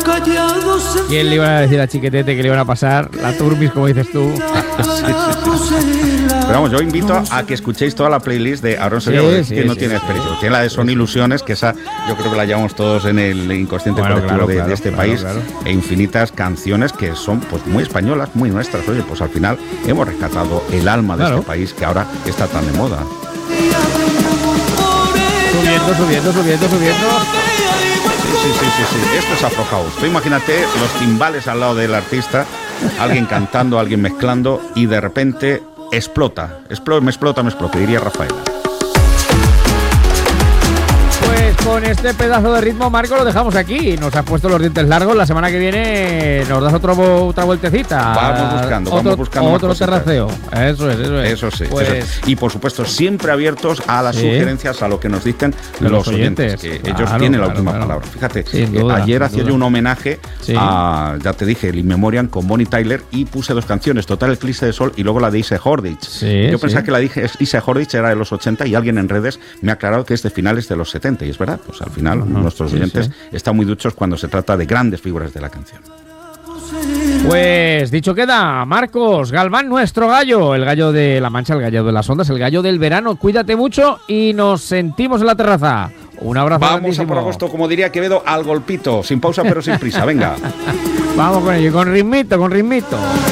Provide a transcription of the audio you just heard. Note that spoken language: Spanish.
¿Quién le iba a decir a Chiquetete que le iban a pasar la turbis, como dices tú? Pero vamos, yo invito a que escuchéis toda la playlist de Aarón Sevilla, que no tiene experiencia. Tiene la de Son Ilusiones, que esa yo creo que la llevamos todos en el inconsciente colectivo de este país, e infinitas canciones que son pues muy españolas, muy nuestras. Oye, pues al final hemos rescatado el alma de este país que ahora está tan de moda. Subiendo. Sí. Esto es Afro House. Tú imagínate los timbales al lado del artista, alguien cantando, alguien mezclando, y de repente me explota, diría Rafaela. Pues con este pedazo de ritmo, Marco, lo dejamos aquí. Nos has puesto los dientes largos. La semana que viene nos das otra vueltecita. Vamos buscando otro terraceo. Eso es. Pues... Y por supuesto, siempre abiertos a las sugerencias, a lo que nos dicen los oyentes, que ellos tienen la última palabra. Fíjate, ayer hacía yo un homenaje a, ya te dije, el In Memoriam con Bonnie Tyler, y puse 2 canciones, Total Eclipse de Sol y luego la de Ise Hordich. Yo pensaba que la dije Ise Hordich era de los 80 y alguien en redes me ha aclarado que es de finales de los 70. Y es verdad, pues al final nuestros oyentes están muy duchos cuando se trata de grandes figuras de la canción. Pues dicho queda, Marcos Galván, nuestro gallo, el gallo de La Mancha, el gallo de las ondas, el gallo del verano. Cuídate mucho y nos sentimos en la terraza. Un abrazo. Vamos grandísimo. A por agosto, como diría Quevedo, al golpito, sin pausa pero sin prisa, venga. Vamos con ello, con ritmito.